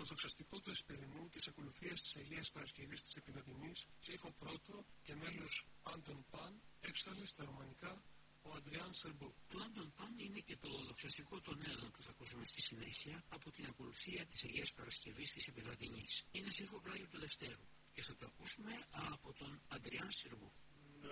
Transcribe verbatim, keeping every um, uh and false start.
δοξαστικό του Εσπερινού της ακολουθίας της Αγίας Παρασκευής της Επιδοτημής και ήχο πρώτο και μέλος Άντων Παν έξαλε στα ρωμανικά ο Αντριάν Σερμπό. Το Άντων Παν είναι και το δοξαστικό των Έλλων που θα ακούσουμε στη συνέχεια από την ακολουθία της Αγίας Παρασκευής της Επιδοτημής. Είναι σε ήχο Πλάγιο του Δευτέρου.